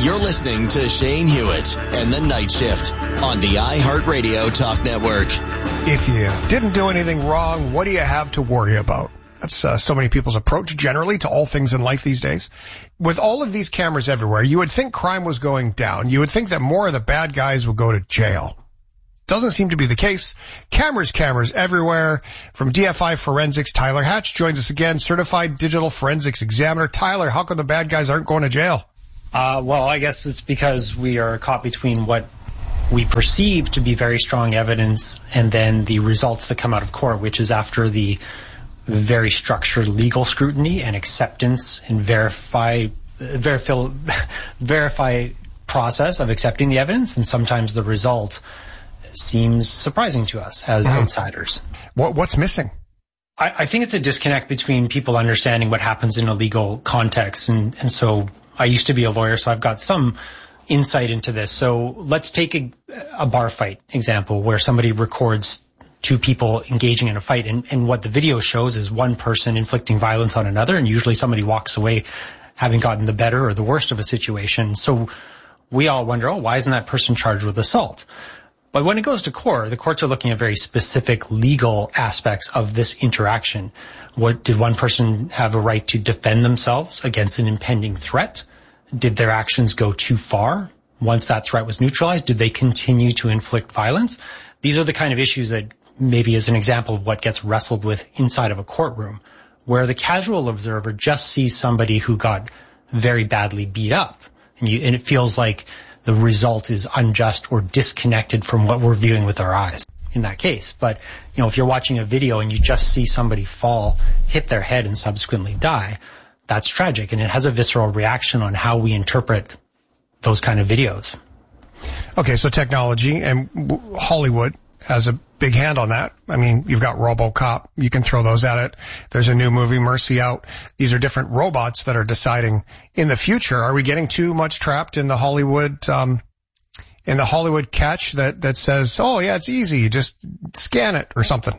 You're listening to Shane Hewitt and the Night Shift on the iHeartRadio Talk Network. If you didn't do anything wrong, what do you have to worry about? That's so many people's approach generally to all things in life these days. With all of these cameras everywhere, you would think crime was going down. You would think that more of the bad guys would go to jail. Doesn't seem to be the case. Cameras everywhere. From DFI Forensics, Tyler Hatch joins us again, certified digital forensics examiner. Tyler, how come the bad guys aren't going to jail? Well, I guess it's because we are caught between what we perceive to be very strong evidence and then the results that come out of court, which is after the very structured legal scrutiny and acceptance and verify process of accepting the evidence, and sometimes the result seems surprising to us as outsiders. What's missing? I think it's a disconnect between people understanding what happens in a legal context, and so I used to be a lawyer, so I've got some insight into this. So let's take a bar fight example where somebody records two people engaging in a fight, and what the video shows is one person inflicting violence on another, and usually somebody walks away having gotten the better or the worst of a situation. So we all wonder, why isn't that person charged with assault? But when it goes to court, the courts are looking at very specific legal aspects of this interaction. Did one person have a right to defend themselves against an impending threat? Did their actions go too far? Once that threat was neutralized, did they continue to inflict violence? These are the kind of issues that maybe is an example of what gets wrestled with inside of a courtroom, where the casual observer just sees somebody who got very badly beat up, and it feels like the result is unjust or disconnected from what we're viewing with our eyes in that case. But, if you're watching a video and you just see somebody fall, hit their head, and subsequently die, that's tragic, and it has a visceral reaction on how we interpret those kind of videos. Okay, so technology and Hollywood has a big hand on that. I mean, you've got RoboCop. You can throw those at it. There's a new movie, Mercy Out. These are different robots that are deciding in the future. Are we getting too much trapped in the Hollywood catch that says, oh yeah, it's easy, just scan it or something?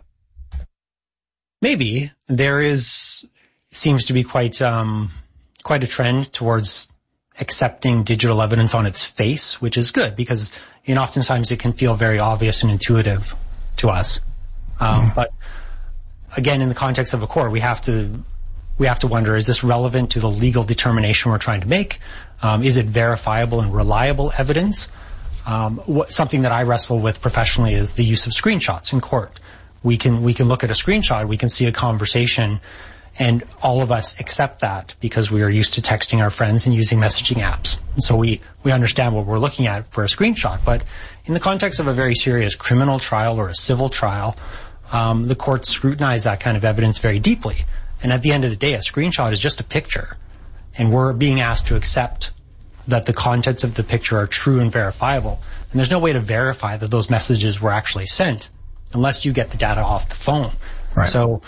Maybe. There seems to be quite a trend towards accepting digital evidence on its face, which is good because oftentimes it can feel very obvious and intuitive to us. But again, in the context of a court, we have to wonder, is this relevant to the legal determination we're trying to make? Is it verifiable and reliable evidence? Something that I wrestle with professionally is the use of screenshots in court. We can look at a screenshot, we can see a conversation, and all of us accept that because we are used to texting our friends and using messaging apps. And so we understand what we're looking at for a screenshot. But in the context of a very serious criminal trial or a civil trial, the courts scrutinize that kind of evidence very deeply. And at the end of the day, a screenshot is just a picture. And we're being asked to accept that the contents of the picture are true and verifiable. And there's no way to verify that those messages were actually sent unless you get the data off the phone. Right. So,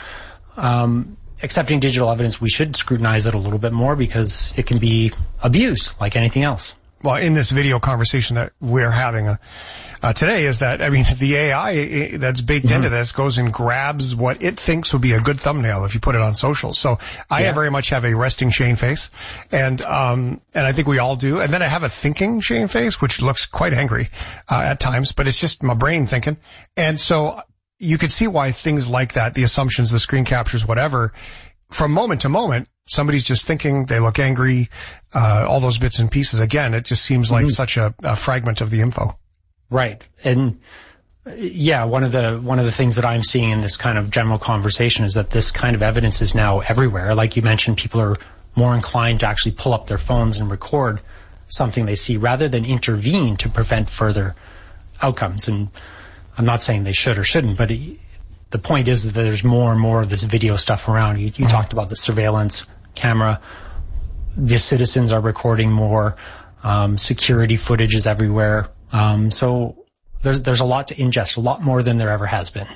accepting digital evidence, we should scrutinize it a little bit more because it can be abused like anything else. Well, in this video conversation that we're having today is that, the AI that's baked into this goes and grabs what it thinks would be a good thumbnail if you put it on social. So I very much have a resting Shane face, and I think we all do. And then I have a thinking Shane face, which looks quite angry at times, but it's just my brain thinking. And so you could see why things like that, the assumptions, the screen captures, whatever, from moment to moment, somebody's just thinking, they look angry, all those bits and pieces. Again, it just seems like such a fragment of the info. Right. And yeah, one of the things that I'm seeing in this kind of general conversation is that this kind of evidence is now everywhere. Like you mentioned, people are more inclined to actually pull up their phones and record something they see rather than intervene to prevent further outcomes. And I'm not saying they should or shouldn't, but the point is that there's more and more of this video stuff around. You talked about the surveillance camera. The citizens are recording more. Security footage is everywhere. So there's a lot to ingest, a lot more than there ever has been.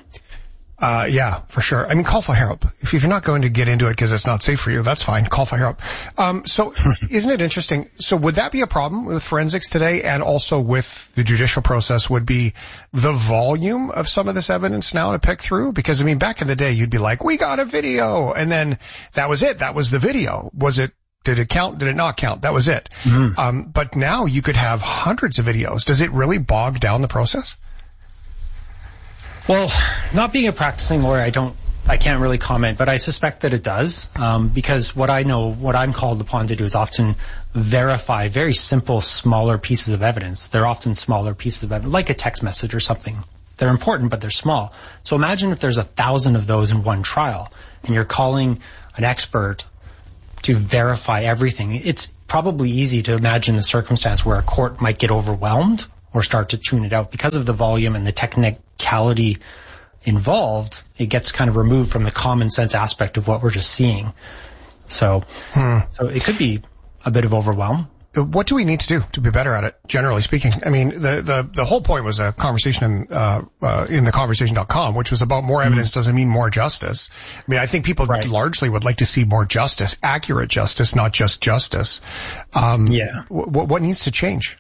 Yeah, for sure. Call for help. If you're not going to get into it because it's not safe for you, that's fine. Call for help. So isn't it interesting? So would that be a problem with forensics today and also with the judicial process would be the volume of some of this evidence now to pick through? Because, back in the day, you'd be like, we got a video. And then that was it. That was the video. Was it Did it count? Did it not count? That was it. Mm-hmm. But now you could have hundreds of videos. Does it really bog down the process? Well, not being a practicing lawyer, I can't really comment, but I suspect that it does, because what I'm called upon to do is often verify very simple, smaller pieces of evidence. They're often smaller pieces of evidence, like a text message or something. They're important, but they're small. So imagine if there's 1,000 of those in one trial, and you're calling an expert to verify everything. It's probably easy to imagine the circumstance where a court might get overwhelmed or start to tune it out because of the volume and the technicality involved. It gets kind of removed from the common sense aspect of what we're just seeing. So it could be a bit of overwhelm. What do we need to do to be better at it, generally speaking? I mean, the whole point was a conversation in the conversation.com, which was about more evidence doesn't mean more justice. I mean, I think people largely would like to see more justice, accurate justice, not just justice. What needs to change?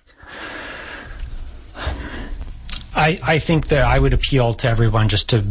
I think that I would appeal to everyone just to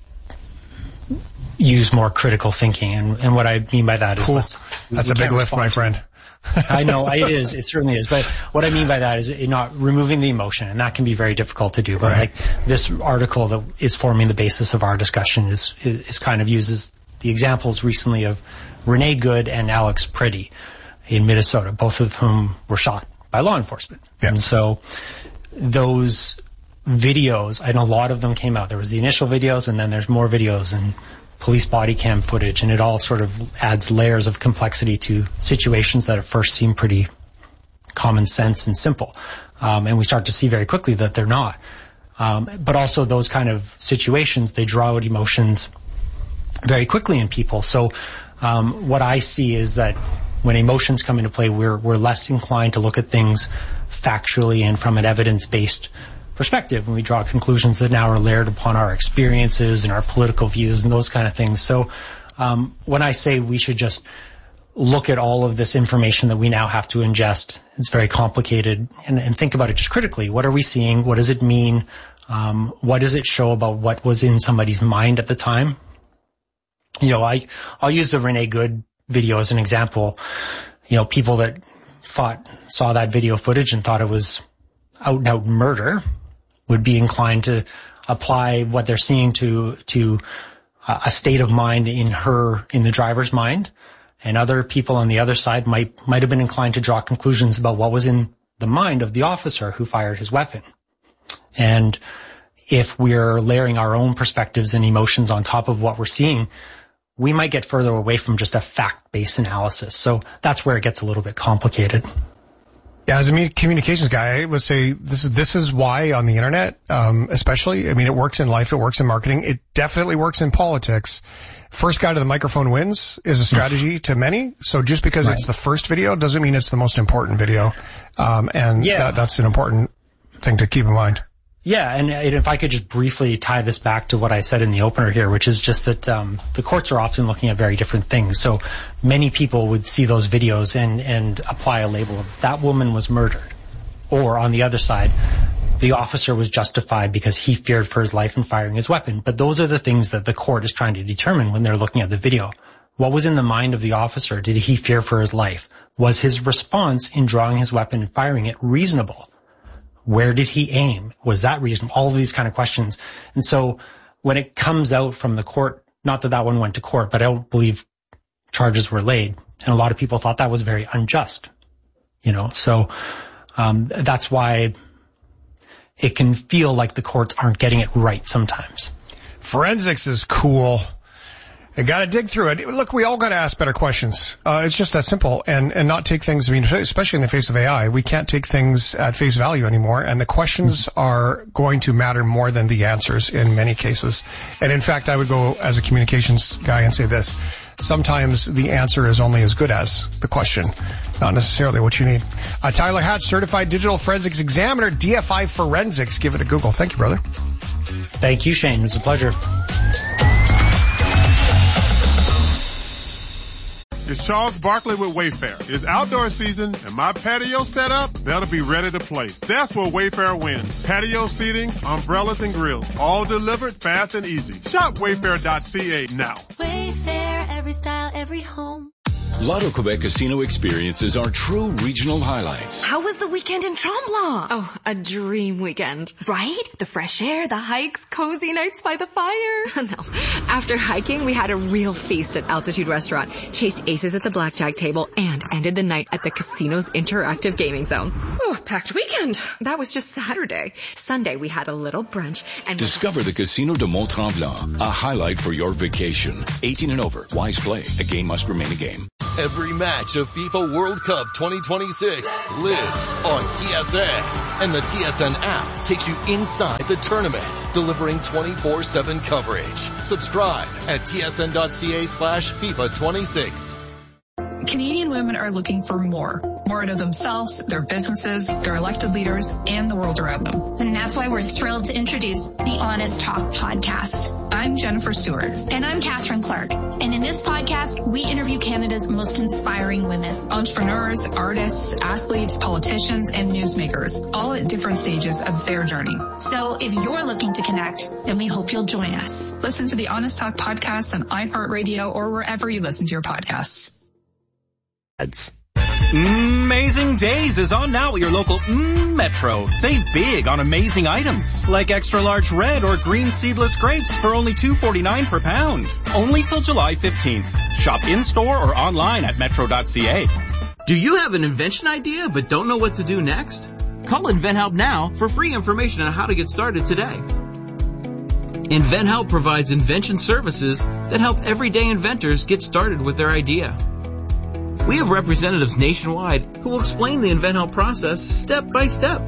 use more critical thinking. And what I mean by that is that's a big lift, my friend. I know it is. It certainly is. But what I mean by that is not removing the emotion, and that can be very difficult to do. But like this article that is forming the basis of our discussion is kind of uses the examples recently of Renee Good and Alex Priddy in Minnesota, both of whom were shot by law enforcement. Yeah. And so those videos, and a lot of them came out. There was the initial videos, and then there's more videos and police body cam footage, and it all sort of adds layers of complexity to situations that at first seem pretty common sense and simple. And we start to see very quickly that they're not. But also those kind of situations, they draw out emotions very quickly in people. So what I see is that when emotions come into play, we're less inclined to look at things factually and from an evidence-based perspective, and we draw conclusions that now are layered upon our experiences and our political views and those kind of things. So when I say we should just look at all of this information that we now have to ingest, it's very complicated, and think about it just critically. What are we seeing? What does it mean? What does it show about what was in somebody's mind at the time? You know, I'll use the Renee Good video as an example. You know, people that saw that video footage and thought it was out and out murder would be inclined to apply what they're seeing to a state of mind in the driver's mind. And other people on the other side might have been inclined to draw conclusions about what was in the mind of the officer who fired his weapon. And if we're layering our own perspectives and emotions on top of what we're seeing, we might get further away from just a fact-based analysis. So that's where it gets a little bit complicated. Yeah, as a communications guy, I would say this is why on the internet, especially, I mean, it works in life, it works in marketing, it definitely works in politics. First guy to the microphone wins is a strategy to many. So just because it's the first video doesn't mean it's the most important video. That's an important thing to keep in mind. Yeah, and if I could just briefly tie this back to what I said in the opener here, which is just that the courts are often looking at very different things. So many people would see those videos and apply a label of that woman was murdered. Or on the other side, the officer was justified because he feared for his life in firing his weapon. But those are the things that the court is trying to determine when they're looking at the video. What was in the mind of the officer? Did he fear for his life? Was his response in drawing his weapon and firing it reasonable? Where did he aim? Was that reasonable? All of these kind of questions. And so when it comes out from the court, not that one went to court, but I don't believe charges were laid. And a lot of people thought that was very unjust, you know. So that's why it can feel like the courts aren't getting it right sometimes. Forensics is cool. You got to dig through it. Look, we all got to ask better questions. It's just that simple, and not take things, I mean, especially in the face of AI, we can't take things at face value anymore, and the questions are going to matter more than the answers in many cases. And in fact, I would go as a communications guy and say this: sometimes the answer is only as good as the question, not necessarily what you need. Tyler Hatch, Certified Digital Forensics Examiner, DFI Forensics. Give it a Google. Thank you, brother. Thank you, Shane. It was a pleasure. It's Charles Barkley with Wayfair. It's outdoor season, and my patio setup better be ready to play. That's where Wayfair wins. Patio seating, umbrellas, and grills, all delivered fast and easy. Shop Wayfair.ca now. Wayfair, every style, every home. Lotto Quebec Casino experiences are true regional highlights. How was the weekend in Tremblant? Oh, a dream weekend. Right? The fresh air, the hikes, cozy nights by the fire. No. After hiking, we had a real feast at Altitude Restaurant, chased aces at the blackjack table, and ended the night at the casino's interactive gaming zone. Oh, packed weekend. That was just Saturday. Sunday, we had a little brunch and... Discover the Casino de Mont-Tremblant, a highlight for your vacation. 18 and over. Wise play. A game must remain a game. Every match of FIFA World Cup 2026 lives on TSN. And the TSN app takes you inside the tournament, delivering 24/7 coverage. Subscribe at tsn.ca/FIFA26. Canadian women are looking for more out of themselves, their businesses, their elected leaders, and the world around them. And that's why we're thrilled to introduce the Honest Talk podcast. I'm Jennifer Stewart. And I'm Catherine Clark. And in this podcast, we interview Canada's most inspiring women. Entrepreneurs, artists, athletes, politicians, and newsmakers, all at different stages of their journey. So if you're looking to connect, then we hope you'll join us. Listen to the Honest Talk podcast on iHeartRadio or wherever you listen to your podcasts. Amazing Days is on now at your local Metro. Save big on amazing items like extra large red or green seedless grapes for only $2.49 per pound. Only till July 15th. Shop in-store or online at metro.ca. Do you have an invention idea but don't know what to do next? Call InventHelp now for free information on how to get started today. InventHelp provides invention services that help everyday inventors get started with their idea. We have representatives nationwide who will explain the InventHelp process step by step.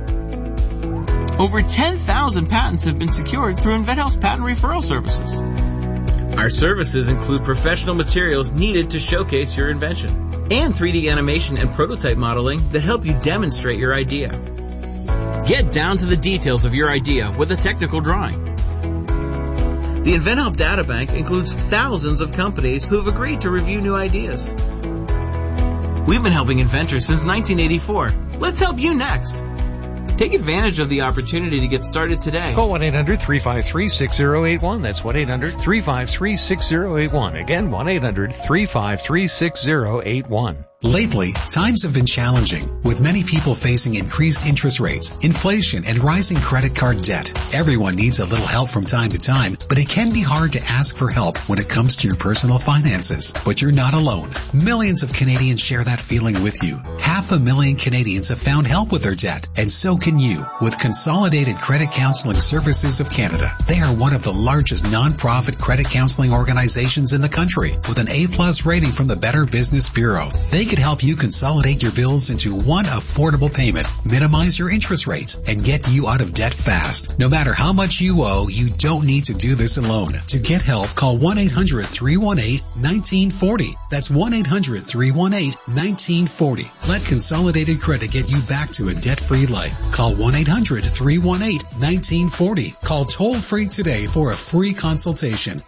Over 10,000 patents have been secured through InventHelp's patent referral services. Our services include professional materials needed to showcase your invention and 3D animation and prototype modeling that help you demonstrate your idea. Get down to the details of your idea with a technical drawing. The InventHelp Databank includes thousands of companies who have agreed to review new ideas. We've been helping inventors since 1984. Let's help you next. Take advantage of the opportunity to get started today. Call 1-800-353-6081. That's 1-800-353-6081. Again, 1-800-353-6081. Lately, times have been challenging, with many people facing increased interest rates, inflation, and rising credit card debt. Everyone needs a little help from time to time, but it can be hard to ask for help when it comes to your personal finances. But you're not alone. Millions of Canadians share that feeling with you. 500,000 Canadians have found help with their debt, and so can you with Consolidated Credit Counseling Services of Canada. They are one of the largest non-profit credit counseling organizations in the country, with an A+ rating from the Better Business Bureau. They could help you consolidate your bills into one affordable payment, minimize your interest rates, and get you out of debt fast. No matter how much you owe, you don't need to do this alone. To get help, call 1-800-318-1940. That's 1-800-318-1940. Let Consolidated Credit get you back to a debt-free life. Call 1-800-318-1940. Call toll-free today for a free consultation.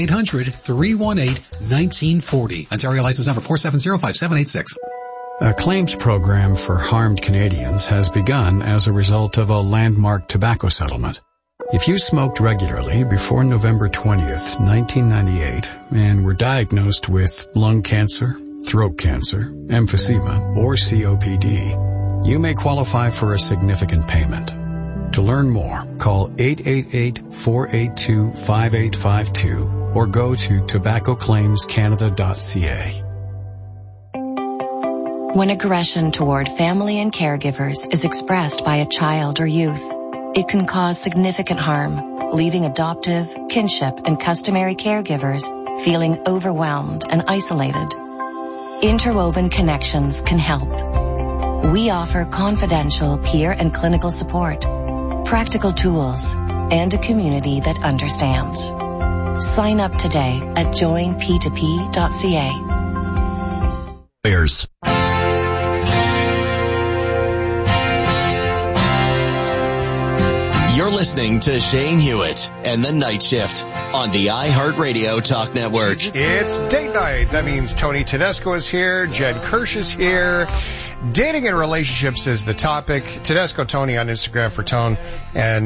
1-800-318-1940. Ontario license number 4705786. A claims program for harmed Canadians has begun as a result of a landmark tobacco settlement. If you smoked regularly before November 20th, 1998, and were diagnosed with lung cancer, throat cancer, emphysema, or COPD, you may qualify for a significant payment. To learn more, call 888-482-5852 or go to tobaccoclaimscanada.ca. When aggression toward family and caregivers is expressed by a child or youth, it can cause significant harm, leaving adoptive, kinship, and customary caregivers feeling overwhelmed and isolated. Interwoven Connections can help. We offer confidential peer and clinical support, practical tools, and a community that understands. Sign up today at joinp2p.ca. Bears. You're listening to Shane Hewitt and the Night Shift on the iHeartRadio Talk Network. It's date night. That means Tony Tedesco is here. Jen Kirsch is here. Dating and relationships is the topic. Tedesco Tony on Instagram for Tone, and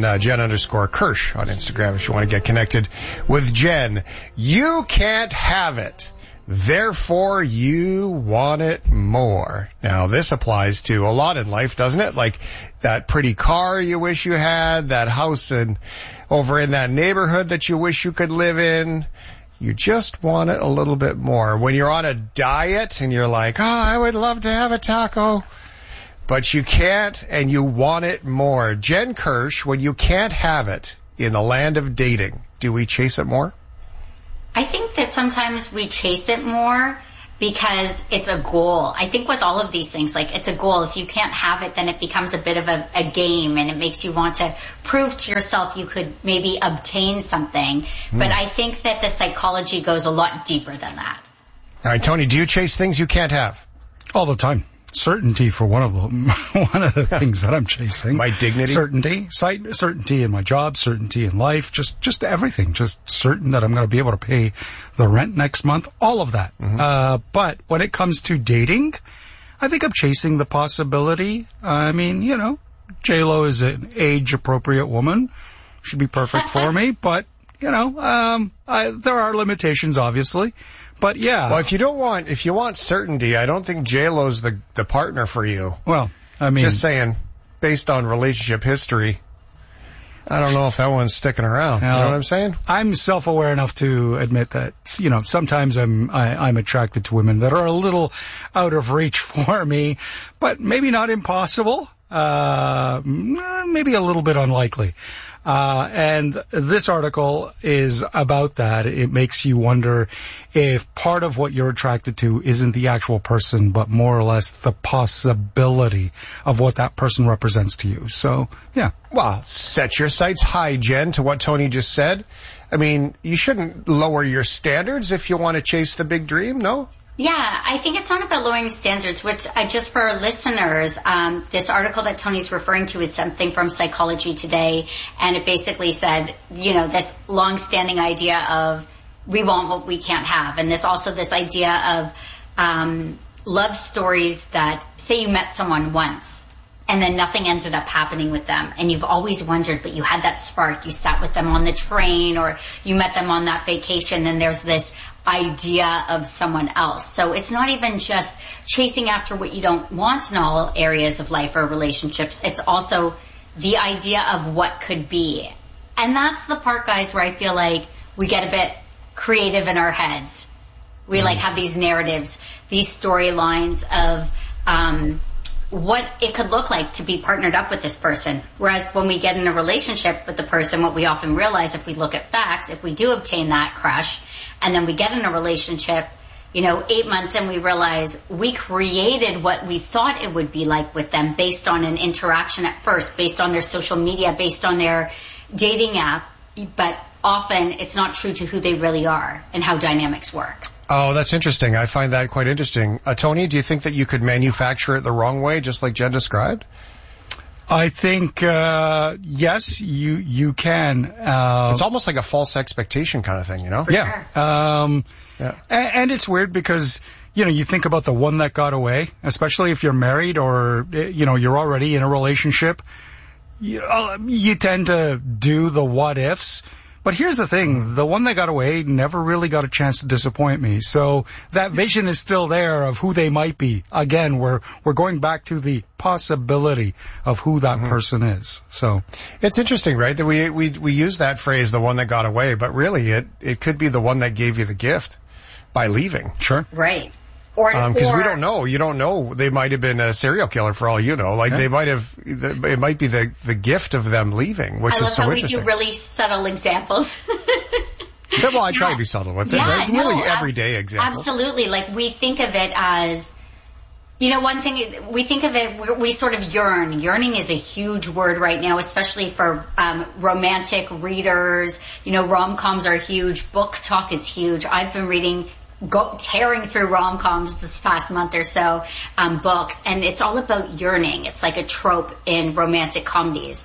Jen_Kirsch on Instagram if you want to get connected with Jen. You can't have it. Therefore, you want it more. Now, this applies to a lot in life, doesn't it? Like that pretty car you wish you had, that house over in that neighborhood that you wish you could live in. You just want it a little bit more. When you're on a diet and you're like, I would love to have a taco, but you can't and you want it more. Jen Kirsch, when you can't have it in the land of dating, do we chase it more? I think that sometimes we chase it more because it's a goal. I think with all of these things, like it's a goal. If you can't have it, then it becomes a bit of a game, and it makes you want to prove to yourself you could maybe obtain something. But I think that the psychology goes a lot deeper than that. All right, Tony, do you chase things you can't have? All the time. Certainty for one of the things that I'm chasing. My dignity? Certainty in my job, certainty in life, just everything. Just certain that I'm going to be able to pay the rent next month, all of that. But when it comes to dating, I think I'm chasing the possibility. I mean, J-Lo is an age-appropriate woman. Should be perfect for me, but, there are limitations, obviously. But yeah. Well, if you want certainty, I don't think J-Lo's the partner for you. Well, I mean. Just saying, based on relationship history, I don't know if that one's sticking around. You know what I'm saying? I'm self-aware enough to admit that, sometimes I'm attracted to women that are a little out of reach for me, but maybe not impossible. Maybe a little bit unlikely. And this article is about that. It makes you wonder if part of what you're attracted to isn't the actual person, but more or less the possibility of what that person represents to you. So, yeah. Well, set your sights high, Jen, to what Tony just said. I mean, you shouldn't lower your standards if you want to chase the big dream, no? Yeah, I think it's not about lowering standards, which just for our listeners, this article that Tony's referring to is something from Psychology Today, and it basically said, this long-standing idea of we want what we can't have, and this idea of love stories that, say you met someone once, and then nothing ended up happening with them, and you've always wondered, but you had that spark, you sat with them on the train, or you met them on that vacation, and there's this idea of someone else. So it's not even just chasing after what you don't want in all areas of life or relationships. It's also the idea of what could be. And that's the part, guys, where I feel like we get a bit creative in our heads. We have these narratives, these storylines of what it could look like to be partnered up with this person. Whereas when we get in a relationship with the person, what we often realize, if we look at facts, if we do obtain that crush, and then we get in a relationship, 8 months in, we realize we created what we thought it would be like with them based on an interaction at first, based on their social media, based on their dating app. But often it's not true to who they really are and how dynamics work. Oh, that's interesting. I find that quite interesting. Tony, do you think that you could manufacture it the wrong way, just like Jen described? I think, yes, you can. It's almost like a false expectation kind of thing, For sure. And it's weird because, you think about the one that got away, especially if you're married or, you're already in a relationship. You tend to do the what ifs. But here's the thing, the one that got away never really got a chance to disappoint me. So that vision is still there of who they might be. Again, we're going back to the possibility of who that person is. So it's interesting, right? That we use that phrase, the one that got away, but really it could be the one that gave you the gift by leaving. Sure. Right. Because we don't know. You don't know. They might have been a serial killer for all you know. They might have. It might be the gift of them leaving, which is so interesting. I love how we do really subtle examples. Well, I try to be subtle with it. Right? Really everyday examples. Absolutely. We think of it as, one thing we think of it. We sort of yearn. Yearning is a huge word right now, especially for romantic readers. Rom-coms are huge. Book talk is huge. I've been reading. Tearing through rom-coms this past month or so, books, and it's all about yearning. It's like a trope in romantic comedies.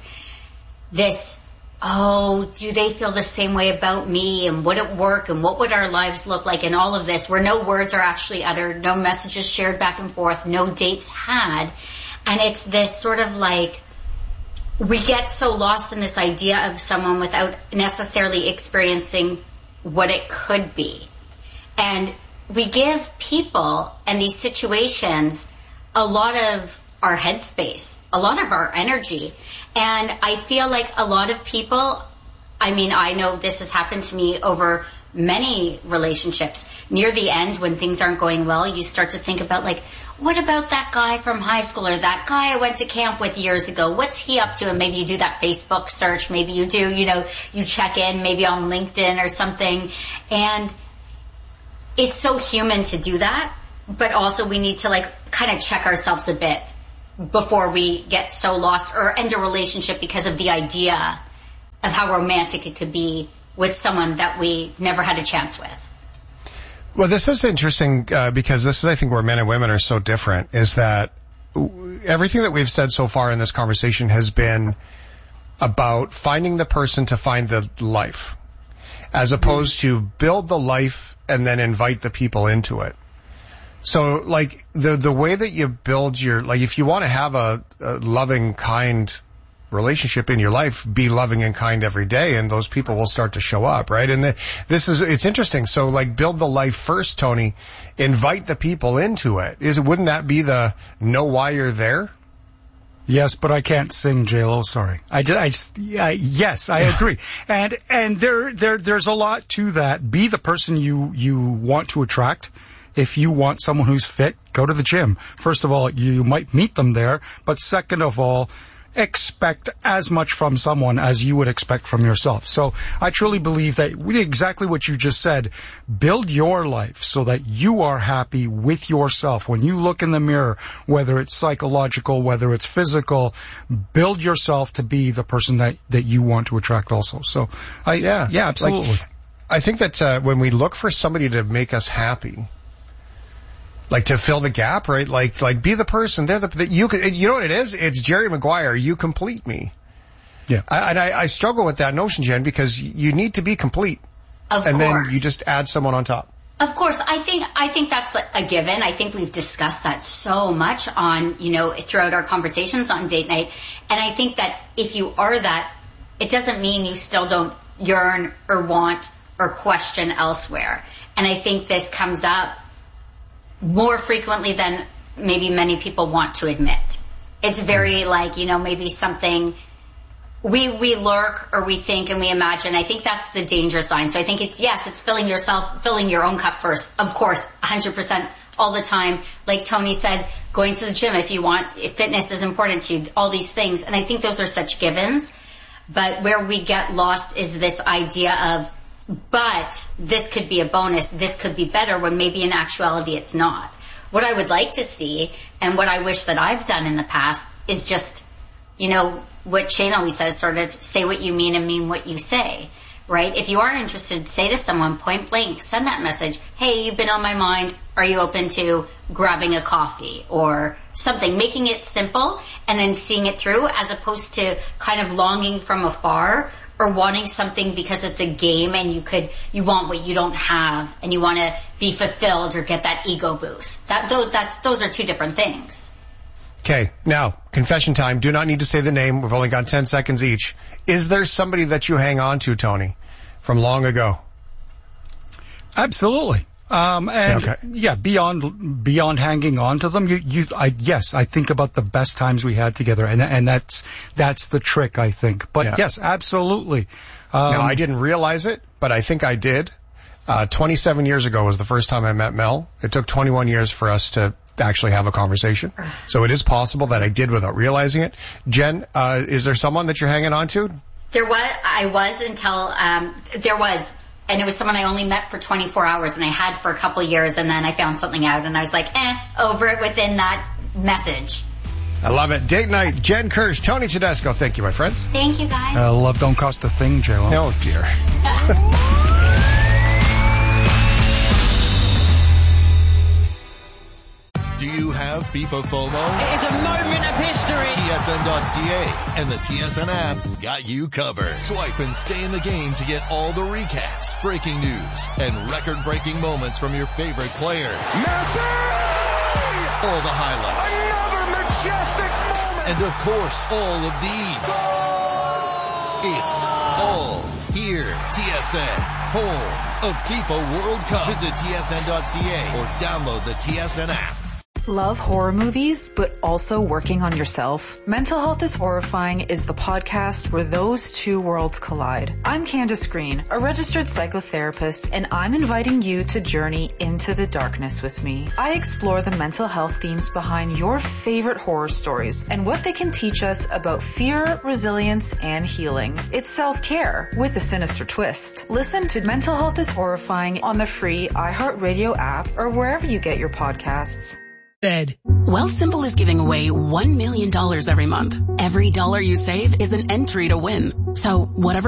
Do they feel the same way about me, and would it work, and what would our lives look like, and all of this, where no words are actually uttered, no messages shared back and forth, no dates had, and it's this sort of we get so lost in this idea of someone without necessarily experiencing what it could be. And we give people and these situations a lot of our headspace, a lot of our energy. And I feel like a lot of people, I mean, I know this has happened to me over many relationships. Near the end, when things aren't going well, you start to think about, like, what about that guy from high school or that guy I went to camp with years ago? What's he up to? And maybe you do that Facebook search. Maybe you do, you check in maybe on LinkedIn or something. And it's so human to do that. But also we need to, like, kind of check ourselves a bit before we get so lost or end a relationship because of the idea of how romantic it could be with someone that we never had a chance with. Well, this is interesting because this is, I think, where men and women are so different, is that everything that we've said so far in this conversation has been about finding the person to find the life, as opposed to build the life and then invite the people into it. So, like, the way that you build your, like, if you want to have a loving, kind relationship in your life, be loving and kind every day, and those people will start to show up, right? And it's interesting. So, like, build the life first, Tony. Invite the people into it. Wouldn't that be the know why you're there? Yes, but I can't sing, J-Lo. Sorry. Yes, I agree. And there's a lot to that. Be the person you want to attract. If you want someone who's fit, go to the gym. First of all, you might meet them there, but second of all, expect as much from someone as you would expect from yourself. So I truly believe that exactly what you just said, build your life so that you are happy with yourself. When you look in the mirror, whether it's psychological, whether it's physical, build yourself to be the person that you want to attract also. So yeah, absolutely. Like, I think that when we look for somebody to make us happy, like to fill the gap, right? Like be the person there that you know what it is? It's Jerry Maguire. You complete me. Yeah. I struggle with that notion, Jen, because you need to be complete. Of course. Then you just add someone on top. Of course. I think that's a given. I think we've discussed that so much on, throughout our conversations on date night. And I think that if you are that, it doesn't mean you still don't yearn or want or question elsewhere. And I think this comes up more frequently than maybe many people want to admit. It's very maybe something we lurk or we think and we imagine. I think that's the danger sign. So I think it's filling your own cup first. Of course, 100% all the time. Like Tony said, going to the gym if fitness is important to you, all these things. And I think those are such givens. But where we get lost is this idea of, but this could be a bonus, this could be better, when maybe in actuality it's not. What I would like to see, and what I wish that I've done in the past, is just, what Shane always says, sort of say what you mean and mean what you say, right? If you are interested, say to someone point blank, send that message, hey, you've been on my mind, are you open to grabbing a coffee or something, making it simple and then seeing it through, as opposed to kind of longing from afar or wanting something because it's a game and you want what you don't have and you want to be fulfilled or get that ego boost. Those are two different things. Okay, now, confession time. Do not need to say the name. We've only got 10 seconds each. Is there somebody that you hang on to, Tony, from long ago? Absolutely. Beyond hanging on to them, yes, I think about the best times we had together, and that's the trick, I think. But yes, absolutely. Now, I didn't realize it, but I think I did. 27 years ago was the first time I met Mel. It took 21 years for us to actually have a conversation. So it is possible that I did without realizing it. Jen, is there someone that you're hanging on to? And it was someone I only met for 24 hours and I had for a couple years, and then I found something out and I was like, over it within that message. I love it. Date night, Jen Kirsch, Tony Tedesco. Thank you, my friends. Thank you, guys. Love don't cost a thing, J-Lo. Oh, dear. Do you have FIFA FOMO? It is a moment of history. TSN.ca and the TSN app got you covered. Swipe and stay in the game to get all the recaps, breaking news, and record-breaking moments from your favorite players. Messi! All the highlights. Another majestic moment! And of course, all of these. It's all here. TSN, home of FIFA World Cup. Visit tsn.ca or download the TSN app. Love horror movies, but also working on yourself? Mental Health is Horrifying is the podcast where those two worlds collide. I'm Candace Green, a registered psychotherapist, and I'm inviting you to journey into the darkness with me. I explore the mental health themes behind your favorite horror stories and what they can teach us about fear, resilience, and healing. It's self-care with a sinister twist. Listen to Mental Health is Horrifying on the free iHeartRadio app or wherever you get your podcasts. Wealthsimple is giving away $1 million every month. Every dollar you save is an entry to win. So whatever